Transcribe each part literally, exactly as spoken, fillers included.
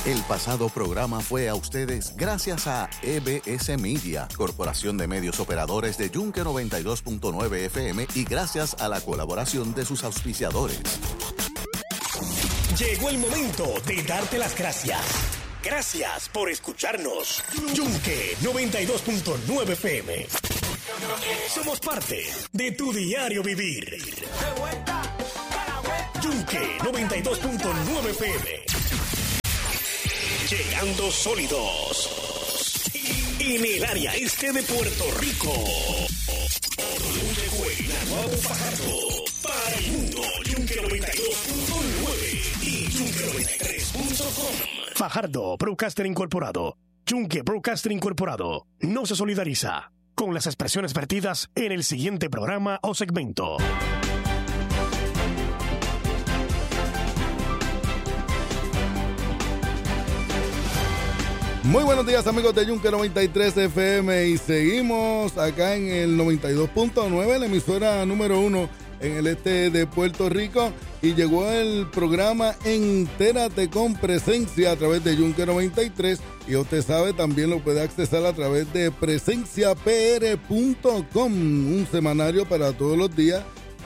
El pasado programa fue a ustedes gracias a E B S Media, Corporación de Medios Operadores de Yunque noventa y dos punto nueve F M, y gracias a la colaboración de sus auspiciadores. Llegó el momento de darte las gracias. Gracias por escucharnos. Yunque noventa y dos punto nueve F M. Somos parte de tu diario vivir. Yunque noventa y dos punto nueve F M. Llegando sólidos. En el área este de Puerto Rico. Llegó el Naguabo Fajardo. Para el mundo, Yunque noventa y dos punto nueve y Yunque noventa y tres punto com. Fajardo Broadcaster Incorporado. Yunque Broadcaster Incorporado no se solidariza con las expresiones vertidas en el siguiente programa o segmento. Muy buenos días, amigos de Yunque noventa y tres F M, y seguimos acá en el noventa y dos punto nueve, la emisora número uno en el este de Puerto Rico, y llegó el programa Entérate con Presencia a través de Yunque noventa y tres, y usted sabe, también lo puede accesar a través de presencia p r punto com, un semanario para todos los días,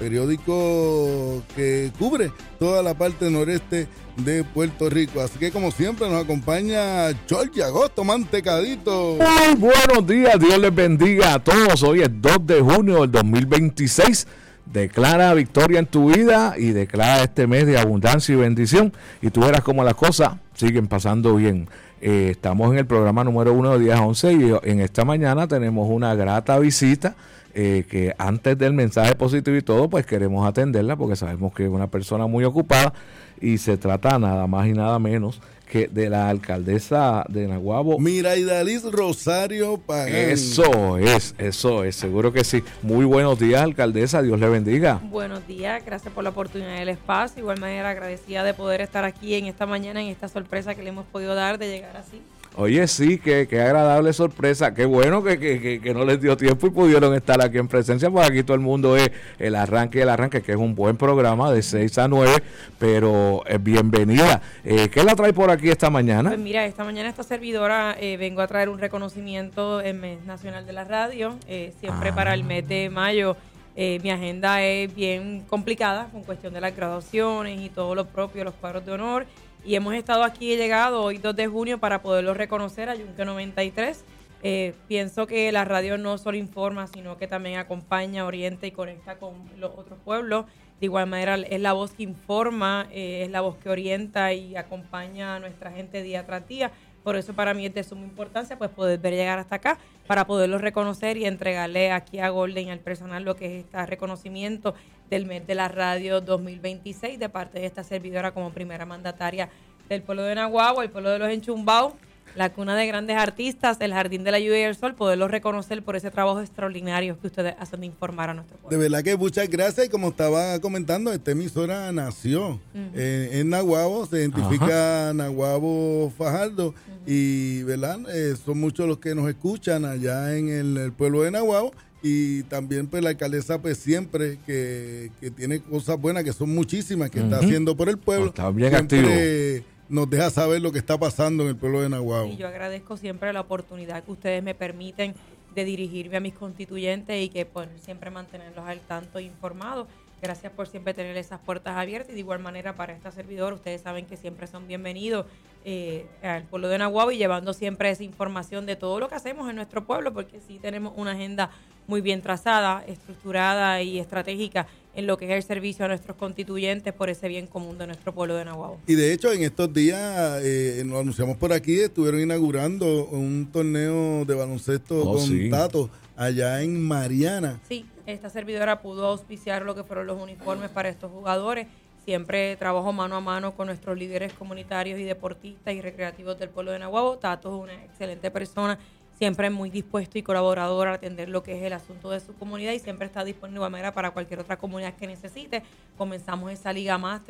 periódico que cubre toda la parte noreste de Puerto Rico. Así que, como siempre, nos acompaña George Agosto Mantecadito. Muy buenos días, Dios les bendiga a todos. Hoy es dos de junio del dos mil veintiséis. Declara victoria en tu vida y declara este mes de abundancia y bendición, y tú verás cómo las cosas siguen pasando bien. Eh, estamos en el programa número uno de diez a once, y en esta mañana tenemos una grata visita eh, que antes del mensaje positivo y todo, pues queremos atenderla porque sabemos que es una persona muy ocupada, y se trata nada más y nada menos que de la alcaldesa de Naguabo, Miraidalis Rosario Pagán. Eso es, eso es, seguro que sí. Muy buenos días, alcaldesa, Dios le bendiga. Buenos días, gracias por la oportunidad del espacio. De igual manera, agradecida de poder estar aquí en esta mañana, en esta sorpresa que le hemos podido dar de llegar así. Oye, sí, qué, qué agradable sorpresa, qué bueno que, que, que, que no les dio tiempo y pudieron estar aquí en presencia, porque aquí todo el mundo es el arranque y el arranque, que es un buen programa de seis a nueve, pero eh, bienvenida. Eh, ¿Qué la trae por aquí esta mañana? Pues mira, esta mañana esta servidora eh, vengo a traer un reconocimiento en Mes Nacional de la Radio, eh, siempre ah. para el mes de mayo. Eh, mi agenda es bien complicada con cuestión de las graduaciones y todo lo propio, los cuadros de honor. Y hemos estado aquí, he llegado hoy dos de junio para poderlo reconocer a Yunque noventa y tres. Eh, pienso que la radio no solo informa, sino que también acompaña, orienta y conecta con los otros pueblos. De igual manera, es la voz que informa, eh, es la voz que orienta y acompaña a nuestra gente día tras día. Por eso para mí es de suma importancia pues poder ver llegar hasta acá para poderlo reconocer y entregarle aquí a Golden y al personal lo que es este reconocimiento del mes de la radio dos mil veintiséis de parte de esta servidora como primera mandataria del pueblo de Naguabo, el pueblo de los Enchumbaos, la cuna de grandes artistas, el Jardín de la Lluvia y el Sol, poderlo reconocer por ese trabajo extraordinario que ustedes hacen de informar a nuestro pueblo. De verdad que muchas gracias, y como estaba comentando, esta emisora nació uh-huh. eh, en Naguabo, se identifica Ajá. Naguabo Fajardo, uh-huh. y verdad eh, son muchos los que nos escuchan allá en el, el pueblo de Naguabo, y también pues la alcaldesa pues siempre que, que tiene cosas buenas, que son muchísimas, que uh-huh. está haciendo por el pueblo, pues está bien siempre activo. Nos deja saber lo que está pasando en el pueblo de Naguabo. Y yo agradezco siempre la oportunidad que ustedes me permiten de dirigirme a mis constituyentes y que pues, siempre mantenerlos al tanto e informados. Gracias por siempre tener esas puertas abiertas, y de igual manera para esta servidora, ustedes saben que siempre son bienvenidos eh, al pueblo de Naguabo, y llevando siempre esa información de todo lo que hacemos en nuestro pueblo, porque sí tenemos una agenda muy bien trazada, estructurada y estratégica en lo que es el servicio a nuestros constituyentes por ese bien común de nuestro pueblo de Naguabo. Y de hecho, en estos días, eh, nos anunciamos por aquí, estuvieron inaugurando un torneo de baloncesto oh, con sí. Tato allá en Mariana. Sí, esta servidora pudo auspiciar lo que fueron los uniformes para estos jugadores. Siempre trabajo mano a mano con nuestros líderes comunitarios y deportistas y recreativos del pueblo de Naguabo. Tato es una excelente persona, siempre muy dispuesto y colaborador a atender lo que es el asunto de su comunidad, y siempre está disponible de manera para cualquier otra comunidad que necesite. Comenzamos esa Liga Máster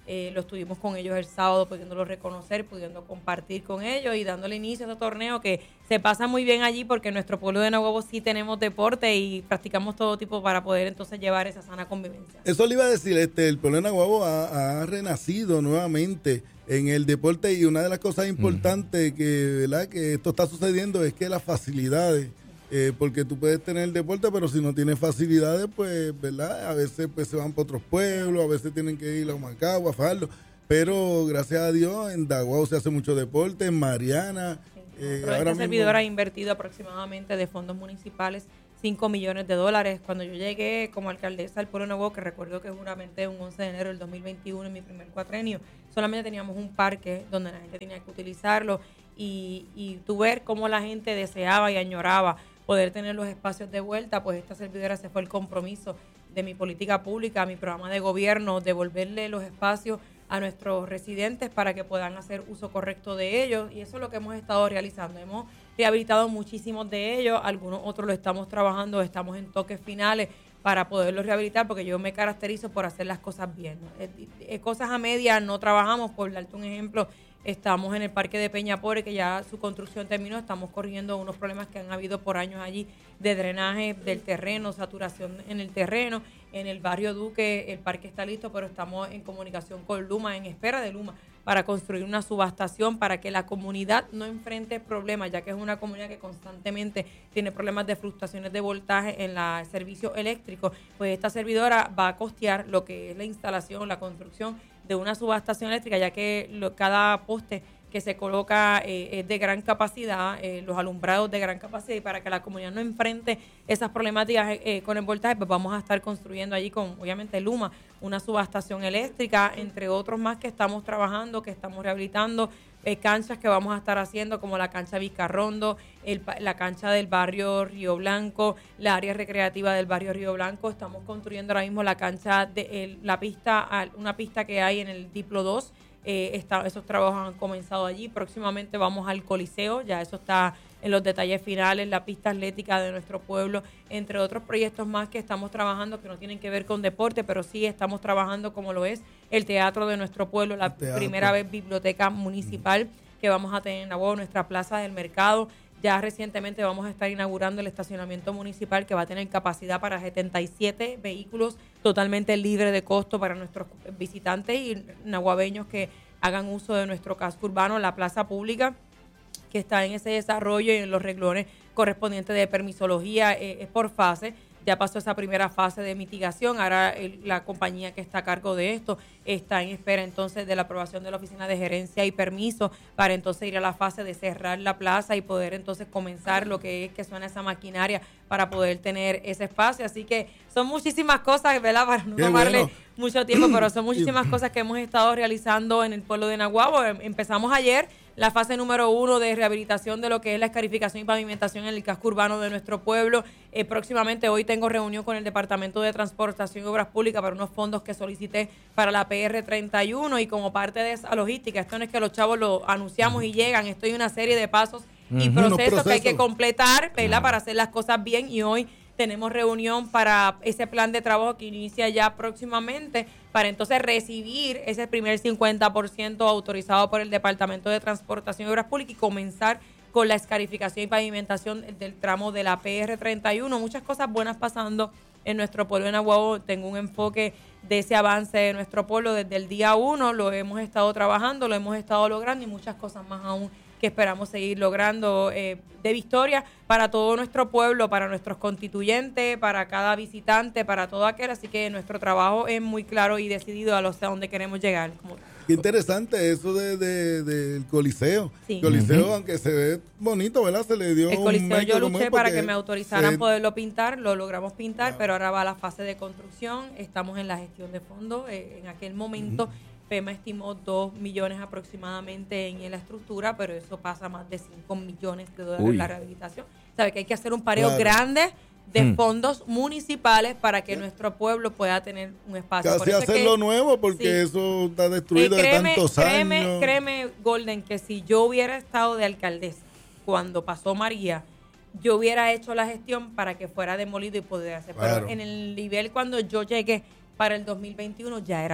Eh, lo estuvimos con ellos el sábado, pudiéndolo reconocer, pudiendo compartir con ellos y dándole inicio a este torneo que se pasa muy bien allí porque en nuestro pueblo de Naguabo sí tenemos deporte y practicamos todo tipo para poder entonces llevar esa sana convivencia. Eso le iba a decir, este, el pueblo de Naguabo ha, ha renacido nuevamente en el deporte y una de las cosas importantes uh-huh. que, ¿verdad? que esto está sucediendo es que las facilidades, eh, porque tú puedes tener el deporte, pero si no tienes facilidades, pues, ¿verdad? A veces pues se van para otros pueblos, a veces tienen que ir a Humacao, a Fajardo, pero gracias a Dios en Naguabo se hace mucho deporte, en Mariana. Eh, pero esta servidora ha invertido aproximadamente de fondos municipales cinco millones de dólares. Cuando yo llegué como alcaldesa del pueblo de Naguabo, que recuerdo que juramenté un once de enero del dos mil veintiuno en mi primer cuatrenio, solamente teníamos un parque donde la gente tenía que utilizarlo y, y tú ver cómo la gente deseaba y añoraba poder tener los espacios de vuelta, pues esta servidora se fue el compromiso de mi política pública, mi programa de gobierno, devolverle los espacios a nuestros residentes para que puedan hacer uso correcto de ellos y eso es lo que hemos estado realizando. Hemos rehabilitado muchísimos de ellos, algunos otros lo estamos trabajando, estamos en toques finales para poderlos rehabilitar porque yo me caracterizo por hacer las cosas bien, ¿no? Eh, eh, cosas a medias no trabajamos, por darte un ejemplo, estamos en el parque de Peñapore que ya su construcción terminó, estamos corrigiendo unos problemas que han habido por años allí de drenaje del terreno, saturación en el terreno. En el barrio Duque el parque está listo, pero estamos en comunicación con Luma, en espera de Luma, para construir una subestación para que la comunidad no enfrente problemas, ya que es una comunidad que constantemente tiene problemas de fluctuaciones de voltaje en la, el servicio eléctrico. Pues esta servidora va a costear lo que es la instalación, la construcción de una subestación eléctrica, ya que lo, cada poste que se coloca eh, es de gran capacidad, eh, los alumbrados de gran capacidad, y para que la comunidad no enfrente esas problemáticas eh, con el voltaje, pues vamos a estar construyendo allí con, obviamente, Luma, una subestación eléctrica, entre otros más que estamos trabajando, que estamos rehabilitando, eh, canchas que vamos a estar haciendo, como la cancha Vizcarrondo, el, la cancha del barrio Río Blanco, la área recreativa del barrio Río Blanco. Estamos construyendo ahora mismo la cancha, de el, la pista, una pista que hay en el Diplo dos. Eh, está, esos trabajos han comenzado allí. Próximamente vamos al Coliseo, ya eso está en los detalles finales, la pista atlética de nuestro pueblo, entre otros proyectos más que estamos trabajando que no tienen que ver con deporte, pero sí estamos trabajando como lo es el teatro de nuestro pueblo, la primera vez biblioteca municipal que vamos a tener en Naguabo, nuestra plaza del mercado. Ya recientemente vamos a estar inaugurando el estacionamiento municipal que va a tener capacidad para setenta y siete vehículos totalmente libre de costo para nuestros visitantes y naguabeños que hagan uso de nuestro casco urbano, la plaza pública que está en ese desarrollo y en los renglones correspondientes de permisología eh, es por fase. Ya pasó esa primera fase de mitigación, ahora el, la compañía que está a cargo de esto está en espera entonces de la aprobación de la Oficina de Gerencia y Permiso para entonces ir a la fase de cerrar la plaza y poder entonces comenzar lo que es que suena esa maquinaria para poder tener ese espacio. Así que son muchísimas cosas, ¿verdad? Para no Qué tomarle bueno. mucho tiempo, pero son muchísimas cosas que hemos estado realizando en el pueblo de Naguabo. Empezamos ayer la fase número uno de rehabilitación de lo que es la escarificación y pavimentación en el casco urbano de nuestro pueblo. Eh, próximamente hoy tengo reunión con el Departamento de Transportación y Obras Públicas para unos fondos que solicité para la P R treinta y uno y como parte de esa logística, esto no es que los chavos lo anunciamos y llegan, esto hay una serie de pasos y uh-huh, procesos, procesos que hay que completar, ¿verdad? Uh-huh. Para hacer las cosas bien y hoy tenemos reunión para ese plan de trabajo que inicia ya próximamente para entonces recibir ese primer cincuenta por ciento autorizado por el Departamento de Transportación y Obras Públicas y comenzar con la escarificación y pavimentación del tramo de la P R treinta y uno. Muchas cosas buenas pasando en nuestro pueblo de Naguabo. Tengo un enfoque de ese avance de nuestro pueblo desde el día uno. Lo hemos estado trabajando, lo hemos estado logrando y muchas cosas más aún que esperamos seguir logrando eh, de victoria para todo nuestro pueblo, para nuestros constituyentes, para cada visitante, para todo aquel. Así que nuestro trabajo es muy claro y decidido a los a donde queremos llegar. Como Qué interesante eso de, de, del Coliseo. Sí. Coliseo, uh-huh. aunque se ve bonito, ¿verdad? Se le dio el Coliseo, un yo luché para que me autorizaran se... poderlo pintar, lo logramos pintar, wow. pero ahora va a la fase de construcción. Estamos en la gestión de fondos. Eh, en aquel momento uh-huh. FEMA estimó dos millones aproximadamente en la estructura, pero eso pasa a más de cinco millones de dólares en la rehabilitación. Sabe que hay que hacer un pareo claro. grande de mm. fondos municipales para que nuestro pueblo pueda tener un espacio. Casi hacerlo que, nuevo porque sí. eso está destruido eh, créeme, de tantos créeme, años. Créeme, Golden, que si yo hubiera estado de alcaldesa cuando pasó María, yo hubiera hecho la gestión para que fuera demolido y pudiera hacer. Claro. Pero en el nivel cuando yo llegué para el dos mil veintiuno ya era tarde.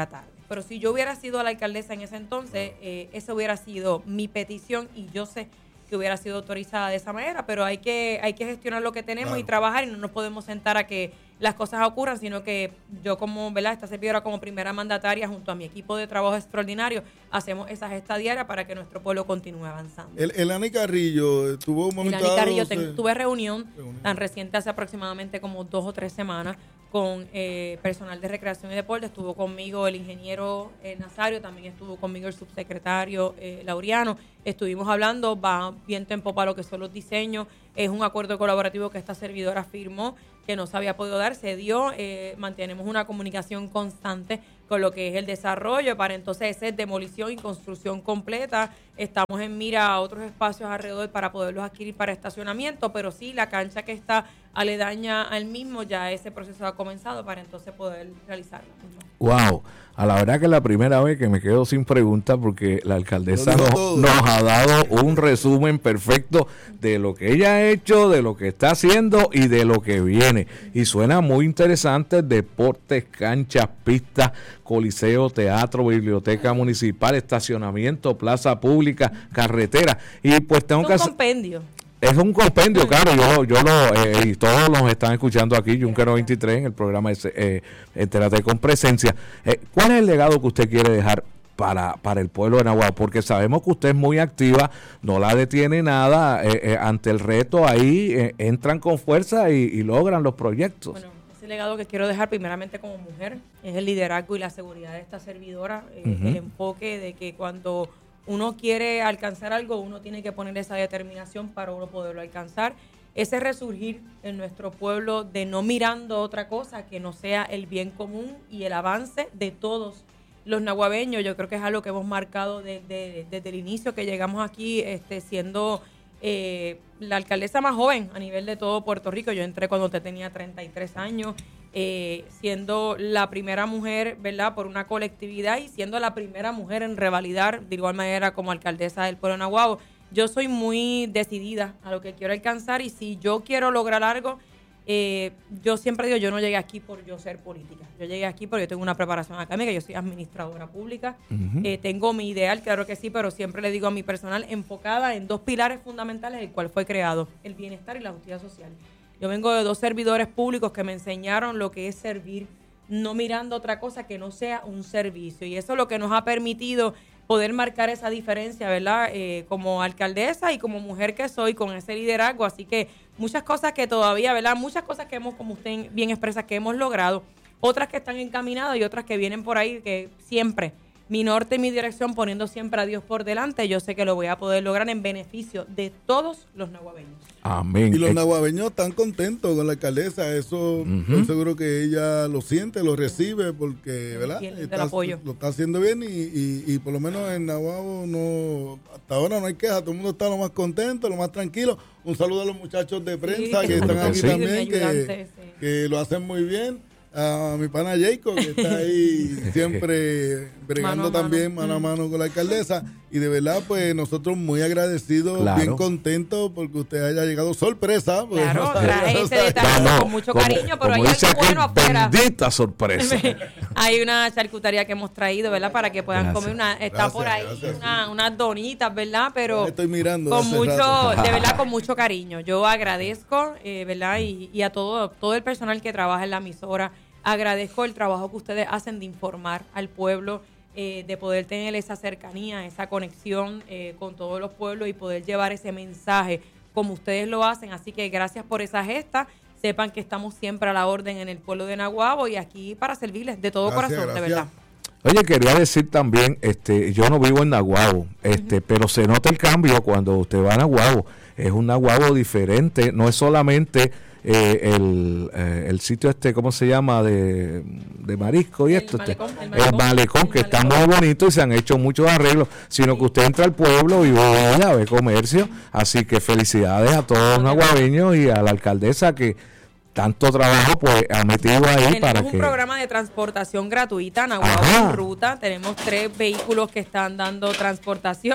pero si yo hubiera sido la alcaldesa en ese entonces, eh, esa hubiera sido mi petición y yo sé que hubiera sido autorizada de esa manera, pero hay que hay que gestionar lo que tenemos claro. y trabajar, y no nos podemos sentar a que las cosas ocurran, sino que yo como, ¿verdad?, esta servidora como primera mandataria junto a mi equipo de trabajo extraordinario, hacemos esa gesta diaria para que nuestro pueblo continúe avanzando. El, el Ani Carrillo tuvo un momento El Ani Carrillo dado, ten, tuve reunión, reunión tan reciente hace aproximadamente como dos o tres semanas con eh, personal de recreación y deporte. Estuvo conmigo el ingeniero eh, Nazario, también estuvo conmigo el subsecretario eh, Laureano. Estuvimos hablando, va viento en popa lo que son los diseños. Es un acuerdo colaborativo que esta servidora firmó, que no se había podido dar, se dio. Eh, mantenemos una comunicación constante con lo que es el desarrollo para entonces hacer demolición y construcción completa. Estamos en mira a otros espacios alrededor para poderlos adquirir para estacionamiento, pero sí, la cancha que está aledaña al mismo, ya ese proceso ha comenzado para entonces poder realizarlo. Wow, a la verdad que es la primera vez que me quedo sin preguntas porque la alcaldesa nos, nos ha dado un resumen perfecto de lo que ella ha hecho, de lo que está haciendo y de lo que viene. Y suena muy interesante: deportes, canchas, pistas, coliseo, teatro, biblioteca municipal, estacionamiento, plaza pública, carretera. Y pues tengo que hacer un compendio. Es un compendio, claro, yo, yo lo, eh, y todos nos están escuchando aquí, Junkero veintitrés, en el programa eh, Entérate con Presencia. Eh, ¿Cuál es el legado que usted quiere dejar para, para el pueblo de Naguabo? Porque sabemos que usted es muy activa, no la detiene nada, eh, eh, ante el reto ahí eh, entran con fuerza y, y logran los proyectos. Bueno, ese legado que quiero dejar primeramente como mujer es el liderazgo y la seguridad de esta servidora, eh, uh-huh. el enfoque de que cuando uno quiere alcanzar algo, uno tiene que poner esa determinación para uno poderlo alcanzar. Ese resurgir en nuestro pueblo de no mirando otra cosa que no sea el bien común y el avance de todos los naguabeños. Yo creo que es algo que hemos marcado desde, desde el inicio que llegamos aquí, este, siendo eh, la alcaldesa más joven a nivel de todo Puerto Rico. Yo entré cuando te tenía treinta y tres años. Eh, siendo la primera mujer, ¿verdad?, por una colectividad y siendo la primera mujer en revalidar de igual manera como alcaldesa del pueblo de Naguabo. Yo soy muy decidida a lo que quiero alcanzar y si yo quiero lograr algo, eh, yo siempre digo, yo no llegué aquí por yo ser política. Yo llegué aquí porque yo tengo una preparación académica, yo soy administradora pública, uh-huh. eh, tengo mi ideal, claro que sí, pero siempre le digo a mi personal enfocada en dos pilares fundamentales, el cual fue creado, el bienestar y la justicia social. Yo vengo de dos servidores públicos que me enseñaron lo que es servir, no mirando otra cosa que no sea un servicio. Y eso es lo que nos ha permitido poder marcar esa diferencia, ¿verdad? Eh, como alcaldesa y como mujer que soy, con ese liderazgo. Así que muchas cosas que todavía, ¿verdad? Muchas cosas que hemos, como usted bien expresa, que hemos logrado. Otras que están encaminadas y otras que vienen por ahí, que siempre mi norte y mi dirección, poniendo siempre a Dios por delante, yo sé que lo voy a poder lograr en beneficio de todos los naguabeños. Amén. Y los naguabeños están contentos con la alcaldesa, eso uh-huh. estoy seguro que ella lo siente, lo recibe, porque ¿verdad? Está, lo está haciendo bien y, y, y por lo menos en Naguabo no, hasta ahora no hay queja, todo el mundo está lo más contento, lo más tranquilo. Un saludo a los muchachos de prensa sí, que están aquí sí. también, que, sí. que lo hacen muy bien. A mi pana Jacob, que está ahí siempre bregando mano también mano. mano a mano con la alcaldesa. Y de verdad, pues nosotros muy agradecidos, claro. bien contentos porque usted haya llegado sorpresa. Pues, claro, no traje ese detalle no, no, con mucho como, cariño, pero hay algo bueno afuera. Bendita sorpresa. Hay una charcutería que hemos traído, ¿verdad? Para que puedan gracias. comer una, está gracias, por ahí gracias, una, sí. unas donitas, ¿verdad? Pero estoy mirando con mucho, rato. de verdad, con mucho cariño. Yo agradezco, eh, ¿verdad? Y, y a todo, todo el personal que trabaja en la emisora. Agradezco el trabajo que ustedes hacen de informar al pueblo, eh, de poder tener esa cercanía, esa conexión eh, con todos los pueblos y poder llevar ese mensaje como ustedes lo hacen. Así que gracias por esa gesta. Sepan que estamos siempre a la orden en el pueblo de Naguabo y aquí para servirles de todo gracias, corazón, gracias. de verdad. Oye, quería decir también, este, yo no vivo en Naguabo, este, uh-huh. pero se nota el cambio cuando usted va a Naguabo. Es un Naguabo diferente, no es solamente eh, el, eh, el sitio este, ¿cómo se llama? De, de marisco y el esto. Malecón, este, el malecón, el malecón que el está malecón. muy bonito y se han hecho muchos arreglos, sino sí. que usted entra al pueblo y ve, ve comercio. Así que felicidades a todos los naguabeños y a la alcaldesa que tanto trabajo pues ha metido ahí. Tenemos para un que... programa de transportación gratuita, Naguabo en ruta. Tenemos tres vehículos que están dando transportación.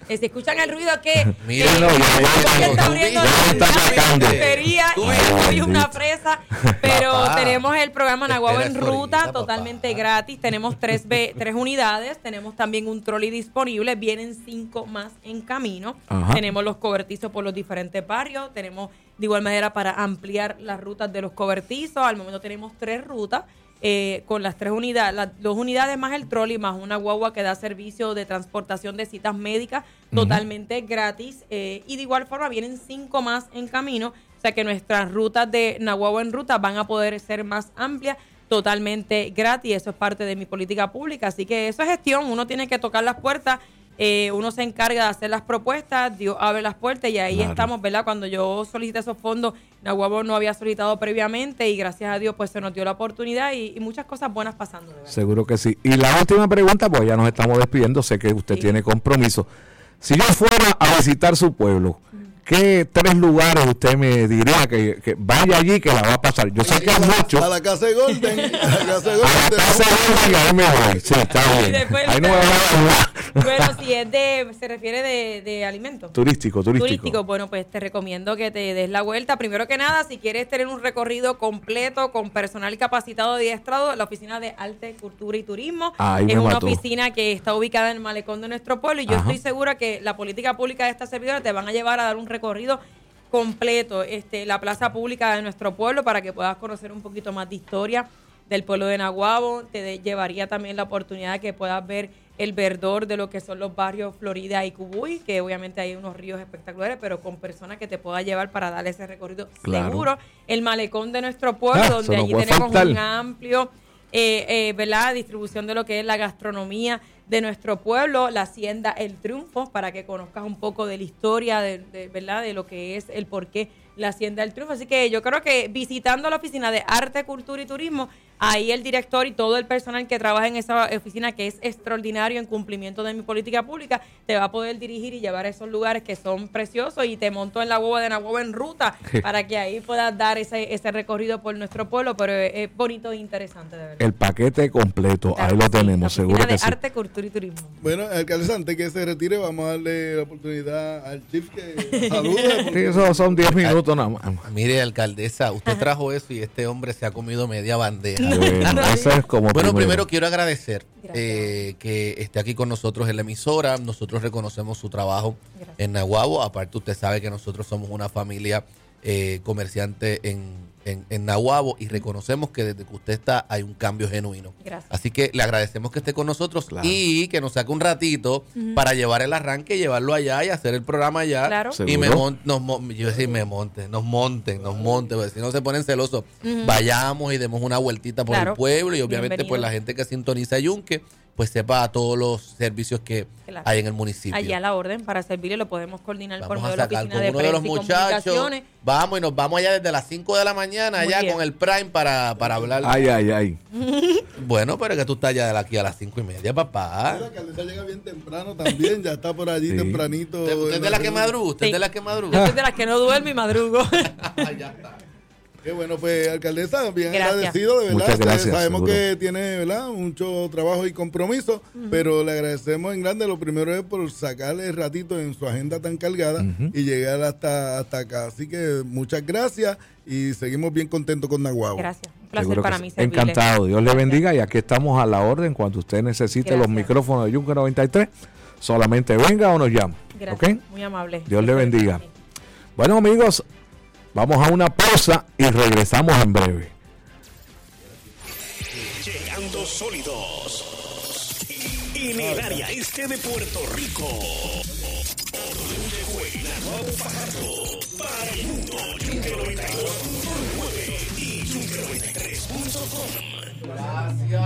Eh, si escuchan el ruido que Mira, eh, no, ya, que ya, está ya, abriendo ya, la- está la sacando. pizzería Tú y ves. soy una fresa, pero Papá, tenemos el programa Naguabo en espera ruta ahorita, totalmente papá. gratis. Tenemos tres, ve- tres unidades, tenemos también un trolley disponible, vienen cinco más en camino. Ajá. Tenemos los cobertizos por los diferentes barrios, tenemos de igual manera para ampliar las rutas de los cobertizos. Al momento tenemos tres rutas. Eh, con las tres unidades, las dos unidades más el trolley, más una guagua que da servicio de transportación de citas médicas totalmente gratis. Eh, y de igual forma vienen cinco más en camino, o sea que nuestras rutas de Naguabo en ruta van a poder ser más amplias, totalmente gratis. Eso es parte de mi política pública, así que eso es gestión. Uno tiene que tocar las puertas. Eh, uno se encarga de hacer las propuestas, Dios abre las puertas y ahí Claro. estamos, ¿verdad? Cuando yo solicité esos fondos, Naguabo no había solicitado previamente y gracias a Dios pues se nos dio la oportunidad y, y muchas cosas buenas pasando, de verdad. Seguro que sí. Y la última pregunta, pues ya nos estamos despidiendo, sé que usted Sí. tiene compromiso. Si yo fuera a visitar su pueblo, ¿qué tres lugares usted me diría que, que vaya allí que la va a pasar? Yo sé que hay muchos. A la casa de Golden. A la casa de A la Golden. casa de y ahí me voy. Sí, está Y bien. después Ahí no me va a Bueno, si es de, se refiere de, de alimentos. Turístico, turístico. Turístico, bueno, pues te recomiendo que te des la vuelta. Primero que nada, si quieres tener un recorrido completo con personal capacitado y adiestrado, la oficina de Arte, Cultura y Turismo Ahí es me una mató. oficina que está ubicada en el malecón de nuestro pueblo y yo Ajá. estoy segura que la política pública de esta servidora te van a llevar a dar un recorrido completo, este, la plaza pública de nuestro pueblo para que puedas conocer un poquito más de historia del pueblo de Naguabo. Te de- llevaría también la oportunidad de que puedas ver el verdor de lo que son los barrios Florida y Cubuy, que obviamente hay unos ríos espectaculares, pero con personas que te pueda llevar para darle ese recorrido Claro. seguro. El malecón de nuestro pueblo, Ah, donde eso no allí puede tenemos faltar. un amplio eh, eh, ¿verdad? distribución de lo que es la gastronomía de nuestro pueblo, la hacienda El Triunfo, para que conozcas un poco de la historia, de, de, ¿verdad? de lo que es el porqué la hacienda El Triunfo. Así que yo creo que visitando la oficina de Arte, Cultura y Turismo, ahí el director y todo el personal que trabaja en esa oficina, que es extraordinario en cumplimiento de mi política pública, te va a poder dirigir y llevar a esos lugares que son preciosos y te monto en la guagua de Naguabo en ruta para que ahí puedas dar ese, ese recorrido por nuestro pueblo, pero es, es bonito e interesante, de verdad. El paquete completo, Claro ahí que lo sí, tenemos, la seguro oficina que de sí. Arte, Cultura y Turismo. Bueno, alcalde, antes que se retire, vamos a darle la oportunidad al chief que salude. Sí, porque- eso son diez minutos nada más. Mire, alcaldesa, usted trajo eso y este hombre se ha comido media bandeja. Bueno, eso es como Bueno, primero. primero quiero agradecer Gracias. eh, que esté aquí con nosotros en la emisora. Nosotros reconocemos su trabajo Gracias. en Naguabo. Aparte, usted sabe que nosotros somos una familia eh, comerciante en, en, en Naguabo y reconocemos que desde que usted está hay un cambio genuino. Gracias. Así que le agradecemos que esté con nosotros Claro. y que nos saque un ratito para llevar el arranque, llevarlo allá y hacer el programa allá. Claro. Y me ¿Seguro? mon- nos mon- yo decir me monte, nos monten, nos monten, porque si no se ponen celosos, vayamos y demos una vueltita por Claro. el pueblo y obviamente Bienvenido. pues la gente que sintoniza Yunque pues sepa todos los servicios que Claro. hay en el municipio. Allí a la orden para servirle lo podemos coordinar por Vamos medio a de la sacar oficina con de uno de los prensa y muchachos, comunicaciones. vamos y nos vamos allá desde las cinco de la mañana Muy allá bien. con el Prime para, para hablar. Ay, ay, ay. Bueno, pero es que tú estás ya de aquí a las cinco y media, papá. La alcaldesa llega bien temprano también, ya está por allí Sí. tempranito. ¿Usted, usted es de la que madruga? ¿Usted es Sí. de la que Yo madruga? soy de las que no duermo y madrugo. Ya está. Qué bueno, pues, alcaldesa, bien Gracias. agradecido, de verdad. Muchas gracias, Este, Sabemos seguro. que tiene, ¿verdad?, mucho trabajo y compromiso, pero le agradecemos en grande. Lo primero es por sacarle el ratito en su agenda tan cargada y llegar hasta, hasta acá. Así que muchas gracias y seguimos bien contentos con Naguabo. Gracias. Un placer Seguro que para sí. mí servirle. Encantado, Dios le bendiga y aquí estamos a la orden cuando usted necesite los Gracias. micrófonos de Yunque noventa y tres. Solamente venga o nos llama. Gracias. ¿Ok? Muy amable. Dios le Siempre bendiga. para mí. Bueno, amigos, vamos a una pausa y regresamos en breve. Llegando sólidos. En el área este de Puerto Rico. Llegó el Naguabo Fajardo para el mundo. Yunque noventa y dos punto nueve y Yunque noventa y tres punto com. Gracias.